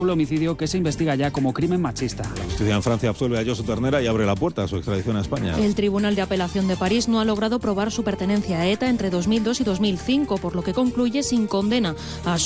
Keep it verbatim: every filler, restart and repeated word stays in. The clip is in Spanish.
un homicidio que se investiga ya como crimen machista. La justicia en Francia absuelve a Josu Ternera y abre la puerta a su extradición a España. El Tribunal de Apelación de París no ha logrado probar su pertenencia a ETA entre dos mil dos y dos mil cinco, por lo que concluye sin condena a